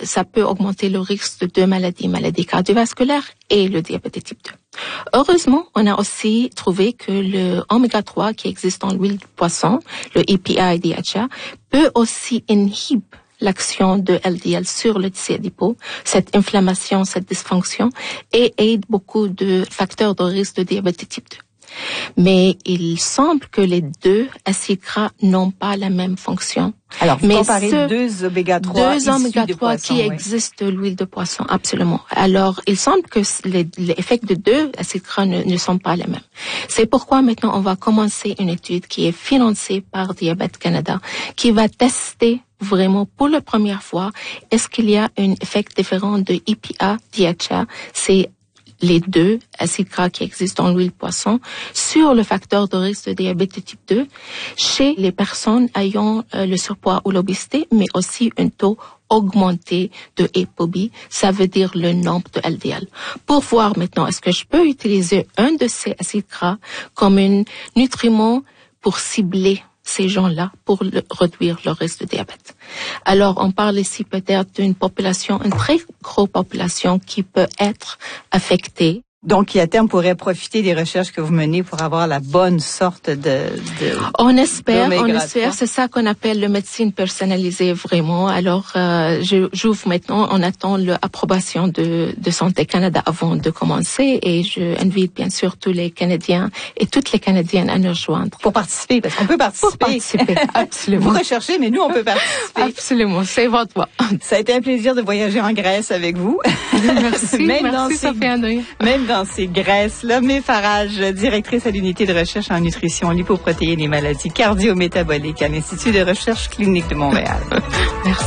ça peut augmenter le risque de deux maladies cardiovasculaires et le diabète de type 2. Heureusement, on a aussi trouvé que le oméga 3 qui existe dans l'huile de poisson, le EPA et DHA, peut aussi inhiber l'action de LDL sur le tissu adipeux, cette inflammation, cette dysfonction, et aide beaucoup de facteurs de risque de diabète de type 2. Mais il semble que les deux acides gras n'ont pas la même fonction. Alors, vous comparez deux oméga 3 deux oméga 3 qui existent de l'huile de poisson, absolument. Alors, il semble que les effets de deux acides gras ne sont pas les mêmes. C'est pourquoi maintenant on va commencer une étude qui est financée par Diabète Canada, qui va tester vraiment pour la première fois est-ce qu'il y a un effet différent de EPA, DHA, c'est les deux acides gras qui existent dans l'huile de poisson sur le facteur de risque de diabète de type 2 chez les personnes ayant le surpoids ou l'obésité, mais aussi un taux augmenté de ApoB, ça veut dire le nombre de LDL. Pour voir maintenant, est-ce que je peux utiliser un de ces acides gras comme un nutriment pour cibler ces gens-là pour réduire le risque de diabète. Alors, on parle ici peut-être d'une population, une très grosse population qui peut être affectée. Donc, qui à terme pourrait profiter des recherches que vous menez pour avoir la bonne sorte On espère, c'est ça qu'on appelle la médecine personnalisée vraiment. Alors, j'ouvre maintenant, on attend l'approbation de Santé Canada avant de commencer et je invite bien sûr tous les Canadiens et toutes les Canadiennes à nous rejoindre. Pour participer, parce qu'on peut participer. Pour participer, absolument. Vous recherchez, mais nous, on peut participer. Absolument, c'est votre voix. Ça a été un plaisir de voyager en Grèce avec vous. Merci, merci Sophie André. Même dans ces graisses-là, Mé Farage, directrice à l'unité de recherche en nutrition, lipoprotéines et maladies cardio-métaboliques à l'Institut de recherche clinique de Montréal. Merci.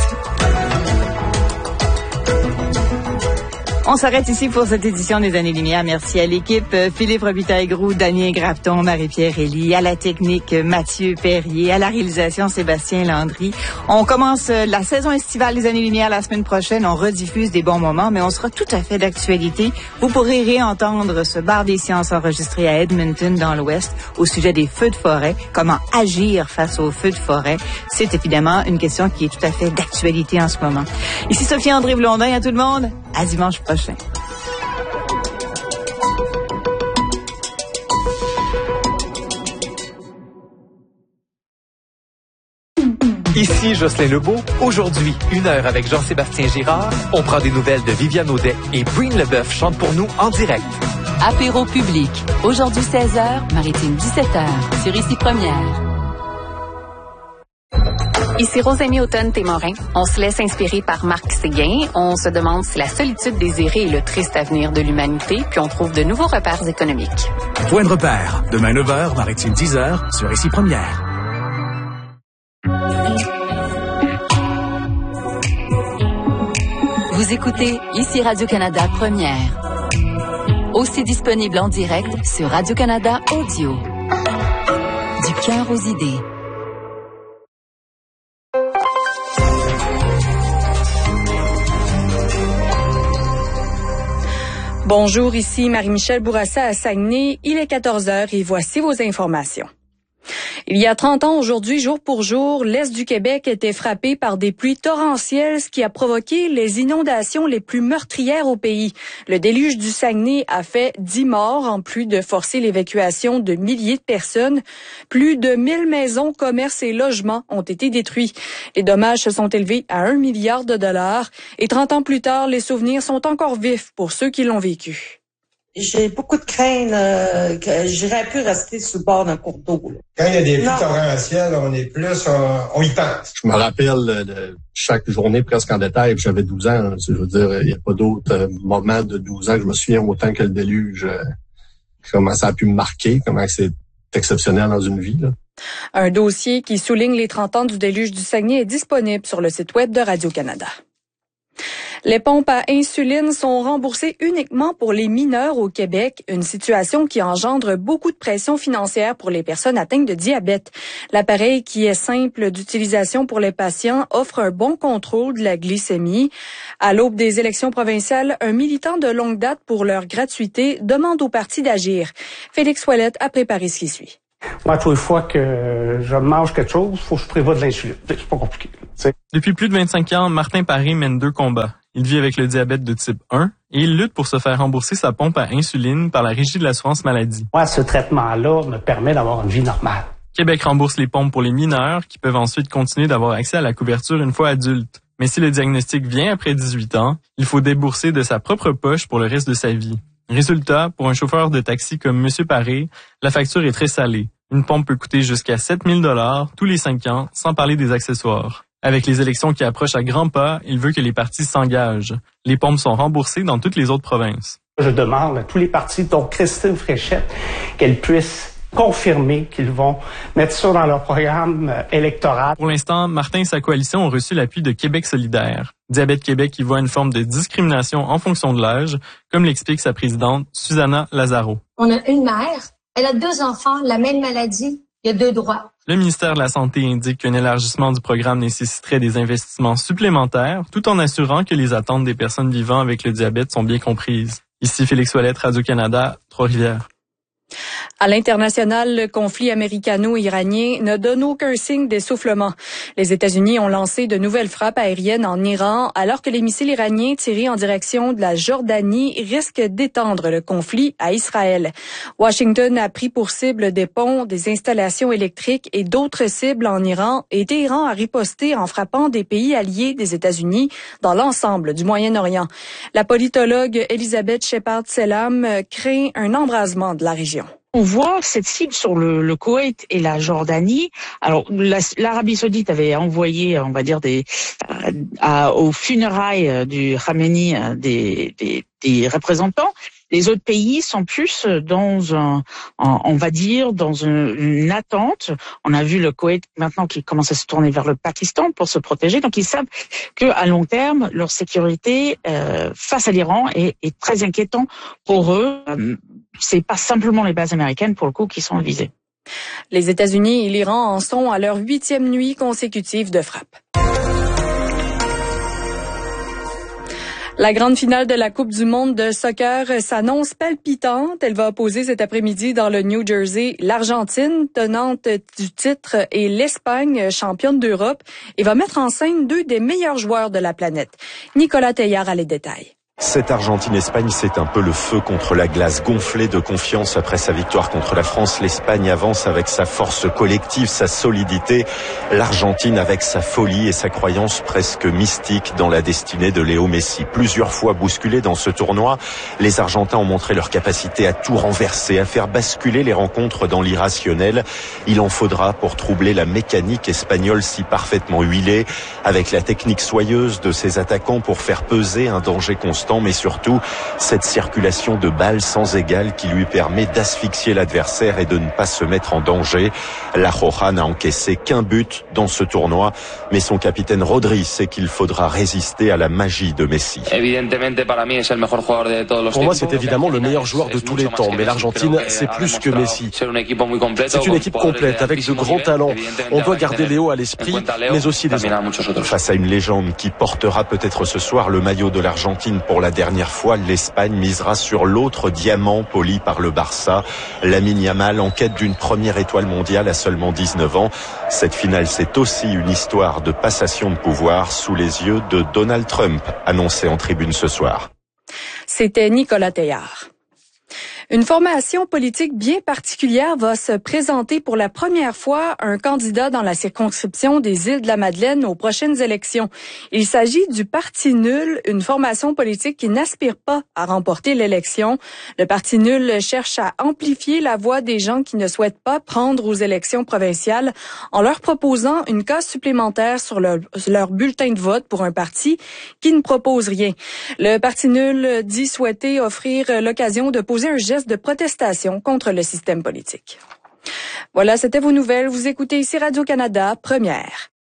On s'arrête ici pour cette édition des Années-Lumière. Merci à l'équipe, Philippe Robitaille-Groux, Damien Grafton, Marie-Pierre Elie, à la technique, Mathieu Perrier, à la réalisation, Sébastien Landry. On commence la saison estivale des Années-Lumière la semaine prochaine. On rediffuse des bons moments, mais on sera tout à fait d'actualité. Vous pourrez réentendre ce bar des sciences enregistré à Edmonton, dans l'Ouest, au sujet des feux de forêt, comment agir face aux feux de forêt. C'est évidemment une question qui est tout à fait d'actualité en ce moment. Ici Sophie André Blondin, à tout le monde. À dimanche prochain. Ici Jocelyn Lebeau. Aujourd'hui, 1 heure avec Jean-Sébastien Girard. On prend des nouvelles de Viviane Audet et Breen Leboeuf chante pour nous en direct. Apéro public. Aujourd'hui 16h, Maritime 17h. Sur Ici Première. Ici Rosémie Automne-Témorin. On se laisse inspirer par Marc Séguin. On se demande si la solitude désirée est le triste avenir de l'humanité, puis on trouve de nouveaux repères économiques. Point de repère. Demain 9h, Maritime 10h, sur Ici Première. Vous écoutez Ici Radio-Canada Première. Aussi disponible en direct sur Radio-Canada Audio. Du cœur aux idées. Bonjour, ici Marie-Michel Bourassa à Saguenay. Il est 14h et voici vos informations. Il y a 30 ans aujourd'hui, jour pour jour, l'Est du Québec était frappé par des pluies torrentielles, ce qui a provoqué les inondations les plus meurtrières au pays. Le déluge du Saguenay a fait 10 morts, en plus de forcer l'évacuation de milliers de personnes. Plus de 1000 maisons, commerces et logements ont été détruits. Les dommages se sont élevés à 1 milliard de dollars. Et 30 ans plus tard, les souvenirs sont encore vifs pour ceux qui l'ont vécu. J'ai beaucoup de crainte que j'aurais pu rester sous le bord d'un cours d'eau. Quand il y a des pluies torrentielles, on est plus, on y pense. Je me rappelle de chaque journée presque en détail. J'avais 12 ans. Je veux dire, il n'y a pas d'autre moment de 12 ans que je me souviens autant que le déluge. Comment ça a pu me marquer, comment c'est exceptionnel dans une vie, là. Un dossier qui souligne les 30 ans du déluge du Saguenay est disponible sur le site web de Radio-Canada. Les pompes à insuline sont remboursées uniquement pour les mineurs au Québec, une situation qui engendre beaucoup de pression financière pour les personnes atteintes de diabète. L'appareil, qui est simple d'utilisation pour les patients, offre un bon contrôle de la glycémie. À l'aube des élections provinciales, un militant de longue date pour leur gratuité demande au parti d'agir. Félix Ouellette a préparé ce qui suit. Moi, toutes les fois que je mange quelque chose, faut que je prévoie de l'insuline. C'est pas compliqué. T'sais. Depuis plus de 25 ans, Martin Paré mène 2 combats. Il vit avec le diabète de type 1 et il lutte pour se faire rembourser sa pompe à insuline par la Régie de l'assurance maladie. Moi, ce traitement-là me permet d'avoir une vie normale. Québec rembourse les pompes pour les mineurs qui peuvent ensuite continuer d'avoir accès à la couverture une fois adultes. Mais si le diagnostic vient après 18 ans, il faut débourser de sa propre poche pour le reste de sa vie. Résultat, pour un chauffeur de taxi comme M. Paré, la facture est très salée. Une pompe peut coûter jusqu'à 7 000 $ tous les 5 ans, sans parler des accessoires. Avec les élections qui approchent à grands pas, il veut que les partis s'engagent. Les pompes sont remboursées dans toutes les autres provinces. Je demande à tous les partis, dont Christine Fréchette, qu'elle puisse confirmer qu'ils vont mettre ça dans leur programme électoral. Pour l'instant, Martin et sa coalition ont reçu l'appui de Québec solidaire. Diabète Québec y voit une forme de discrimination en fonction de l'âge, comme l'explique sa présidente, Susanna Lazaro. On a une mère, elle a 2 enfants, la même maladie, il y a 2 droits. Le ministère de la Santé indique qu'un élargissement du programme nécessiterait des investissements supplémentaires, tout en assurant que les attentes des personnes vivant avec le diabète sont bien comprises. Ici Félix Ouellette, Radio-Canada, Trois-Rivières. À l'international, le conflit américano-iranien ne donne aucun signe d'essoufflement. Les États-Unis ont lancé de nouvelles frappes aériennes en Iran, alors que les missiles iraniens tirés en direction de la Jordanie risquent d'étendre le conflit à Israël. Washington a pris pour cible des ponts, des installations électriques et d'autres cibles en Iran, et Téhéran a riposté en frappant des pays alliés des États-Unis dans l'ensemble du Moyen-Orient. La politologue Elisabeth Shepard-Selam craint un embrasement de la région. On voit cette cible sur le Koweït et la Jordanie. Alors, l'Arabie Saoudite avait envoyé, on va dire, aux funérailles du Khamenei des représentants. Les autres pays sont plus dans on va dire, dans une attente. On a vu le Koweït maintenant qui commence à se tourner vers le Pakistan pour se protéger. Donc, ils savent que à long terme, leur sécurité face à l'Iran est très inquiétant pour eux. C'est pas simplement les bases américaines, pour le coup, qui sont visées. Les États-Unis et l'Iran en sont à leur 8e nuit consécutive de frappe. La grande finale de la Coupe du monde de soccer s'annonce palpitante. Elle va opposer cet après-midi dans le New Jersey l'Argentine, tenante du titre, et l'Espagne, championne d'Europe, et va mettre en scène 2 des meilleurs joueurs de la planète. Nicolas Teillard a les détails. Cette Argentine-Espagne, c'est un peu le feu contre la glace. Gonflée de confiance après sa victoire contre la France, l'Espagne avance avec sa force collective, sa solidité. L'Argentine avec sa folie et sa croyance presque mystique dans la destinée de Léo Messi. Plusieurs fois bousculés dans ce tournoi, les Argentins ont montré leur capacité à tout renverser, à faire basculer les rencontres dans l'irrationnel. Il en faudra pour troubler la mécanique espagnole si parfaitement huilée, avec la technique soyeuse de ses attaquants pour faire peser un danger constant, mais surtout cette circulation de balles sans égale qui lui permet d'asphyxier l'adversaire et de ne pas se mettre en danger. La Roja n'a encaissé qu'un but dans ce tournoi, mais son capitaine Rodri sait qu'il faudra résister à la magie de Messi. Pour moi, c'est évidemment le meilleur joueur de tous les temps, mais l'Argentine, c'est plus que Messi. C'est une équipe complète, avec de grands talents. On doit garder Léo à l'esprit, mais aussi les autres. Face à une légende qui portera peut-être ce soir le maillot de l'Argentine pour la dernière fois, l'Espagne misera sur l'autre diamant poli par le Barça. Lamine Yamal en quête d'une première étoile mondiale à seulement 19 ans. Cette finale, c'est aussi une histoire de passation de pouvoir sous les yeux de Donald Trump, annoncé en tribune ce soir. C'était Nicolas Teillard. Une formation politique bien particulière va se présenter pour la première fois un candidat dans la circonscription des Îles-de-la-Madeleine aux prochaines élections. Il s'agit du Parti nul, une formation politique qui n'aspire pas à remporter l'élection. Le Parti nul cherche à amplifier la voix des gens qui ne souhaitent pas prendre aux élections provinciales en leur proposant une case supplémentaire sur leur bulletin de vote pour un parti qui ne propose rien. Le Parti nul dit souhaiter offrir l'occasion de poser un geste de protestation contre le système politique. Voilà, c'était vos nouvelles. Vous écoutez ici Radio-Canada, Première.